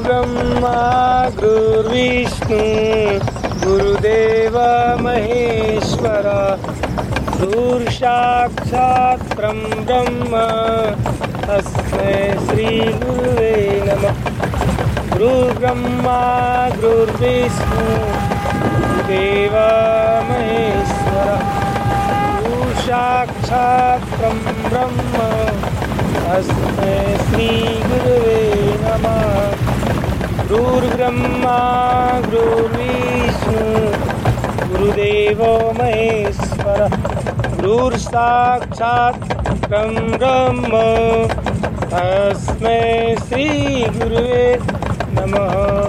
गुरुर्ब्रह्मा गुरुर्विष्णु गुरुदेव महेश्वर गुरुर्साक्षात् परब्रह्म तस्मै श्री गुरुवे नमः। गुरुर्ब्रह्मा गुरुर्विष्णु गुरुदेव महेश्वर गुरुर्साक्षात् परब्रह्म तस्मै श्री गुरुवे नमः। गुरुर्ब्रह्मा गुरुर्विष्णु गुरुदेवो महेश्वर गुरुर्साक्षात् परब्रह्म तस्मै श्री गुरुवे नमः।